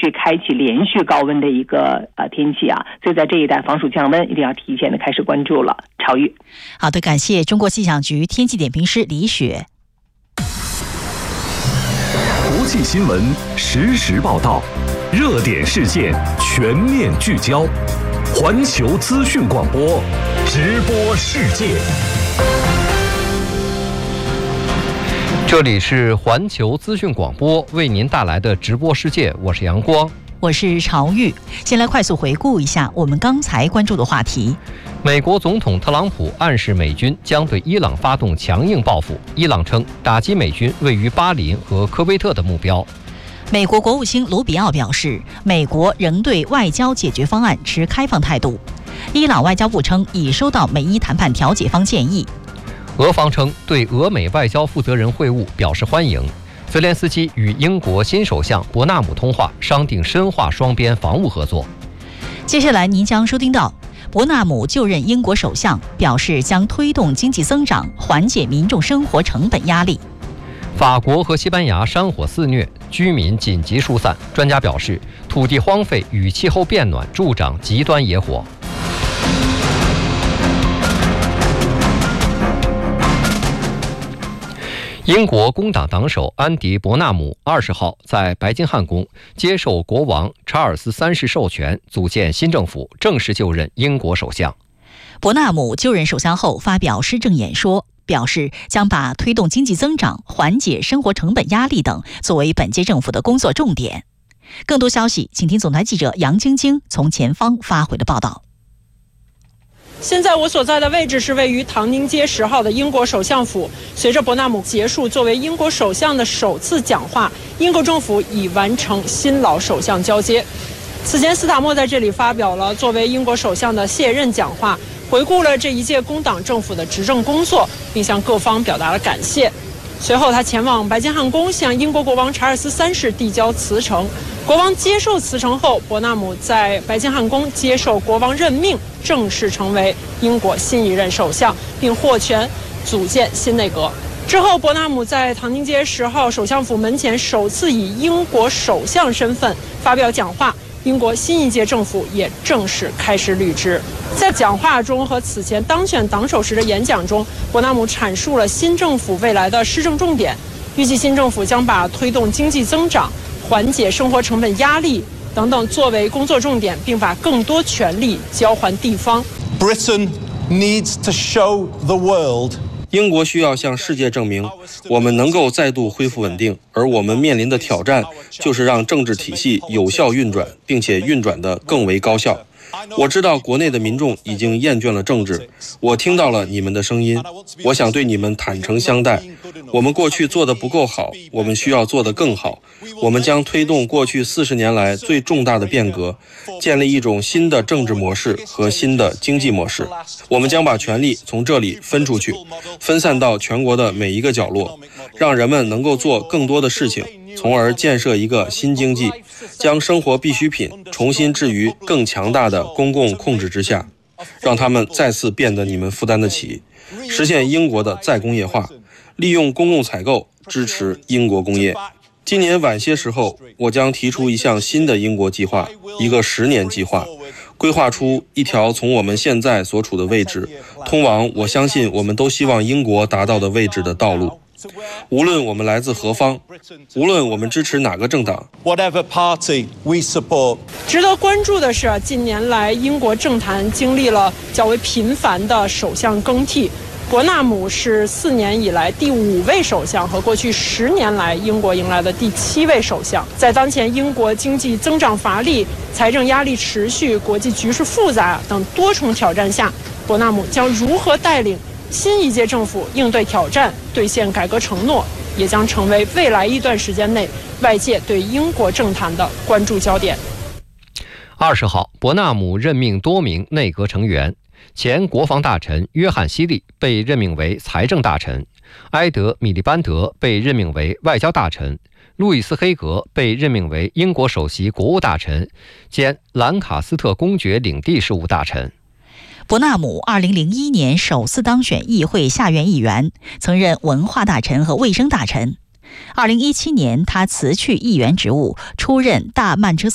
续开启连续高温的一个天气啊，所以在这一带防暑降温一定要提前的开始关注了。超宇， 好的，感谢中国气象局天气点评师李雪。 国际新闻实时报道，热点事件全面聚焦，环球资讯广播，直播世界。 这里是环球资讯广播为您带来的直播世界，我是阳光， 我是朝玉。先来快速回顾一下我们刚才关注的话题。 美国总统特朗普暗示美军将对伊朗发动强硬报复，伊朗称打击美军位于巴林和科威特的目标。 美国国务卿卢比奥表示，美国仍对外交解决方案持开放态度。伊朗外交部称已收到美伊谈判调解方建议。 俄方称对俄美外交负责人会晤表示欢迎。泽连斯基与英国新首相伯纳姆通话，商定深化双边防务合作。 接下来您将收听到伯纳姆就任英国首相，表示将推动经济增长，缓解民众生活成本压力。 法国和西班牙山火肆虐，居民紧急疏散。专家表示，土地荒废与气候变暖助长极端野火。英国工党党首安迪·伯纳姆20号在白金汉宫接受国王查尔斯3世授权，组建新政府，正式就任英国首相。 伯纳姆就任首相后发表施政演说，表示将把推动经济增长、缓解生活成本压力等作为本届政府的工作重点。更多消息，请听总台记者杨晶晶从前方发回的报道。 现在我所在的位置是位于唐宁街10号的英国首相府。随着伯纳姆结束作为英国首相的首次讲话，英国政府已完成新老首相交接。此前斯塔默在这里发表了作为英国首相的卸任讲话，回顾了这一届工党政府的执政工作，并向各方表达了感谢。随后他前往白金汉宫向英国国王查尔斯3世递交辞呈。国王接受辞呈后，伯纳姆在白金汉宫接受国王任命，正式成为英国新一任首相，并获权组建新内阁。之后，伯纳姆在唐宁街10号首相府门前首次以英国首相身份发表讲话，英国新一届政府也正式开始履职。在讲话中和此前当选党首时的演讲中，伯纳姆阐述了新政府未来的施政重点，预计新政府将把推动经济增长、缓解生活成本压力等等作为工作重点，并把更多权力交还地方。 Britain needs to show the world. 英国需要向世界证明，我们能够再度恢复稳定，而我们面临的挑战就是让政治体系有效运转，并且运转得更为高效。我知道国内的民众已经厌倦了政治，我听到了你们的声音，我想对你们坦诚相待。我们过去做得不够好，我们需要做得更好。我们将推动过去40年来最重大的变革，建立一种新的政治模式和新的经济模式。我们将把权力从这里分出去，分散到全国的每一个角落，让人们能够做更多的事情，从而建设一个新经济，将生活必需品重新置于更强大的公共控制之下，让他们再次变得你们负担得起，实现英国的再工业化，利用公共采购支持英国工业。今年晚些时候，我将提出一项新的英国计划，一个10年计划，规划出一条从我们现在所处的位置通往我相信我们都希望英国达到的位置的道路。无论我们来自何方，无论我们支持哪个政党， Whatever party we support. 值得关注的是，近年来英国政坛经历了较为频繁的首相更替。伯纳姆是4年以来第5位首相，和过去10年来英国迎来的第7位首相。在当前英国经济增长乏力、财政压力持续、国际局势复杂等多重挑战下，伯纳姆将如何带领新一届政府应对挑战、兑现改革承诺，也将成为未来一段时间内外界对英国政坛的关注焦点。 20号，伯纳姆任命多名内阁成员。前国防大臣约翰·希利被任命为财政大臣，埃德·米利班德被任命为外交大臣，路易斯·黑格被任命为英国首席国务大臣兼兰卡斯特公爵领地事务大臣。 伯纳姆2001年首次当选议会下院议员，曾任文化大臣和卫生大臣。2017年，他辞去议员职务，出任大曼彻斯